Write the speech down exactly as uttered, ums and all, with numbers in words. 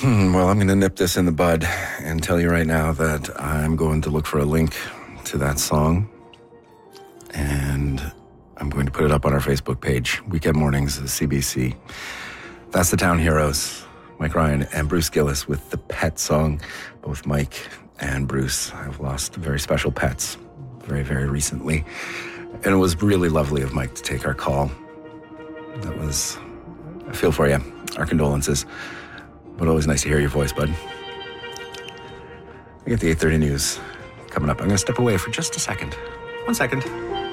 Hmm, well, I'm going to nip this in the bud and tell you right now that I'm going to look for a link to that song, and I'm going to put it up on our Facebook page, Weekend Mornings of C B C. That's the Town Heroes, Mike Ryan and Bruce Gillis with the Pet song. Both Mike and Bruce have lost very special pets very, very recently. And it was really lovely of Mike to take our call. That was, I feel for you. Our condolences. But always nice to hear your voice, bud. I get the eight thirty news coming up. I'm going to step away for just a second. One second.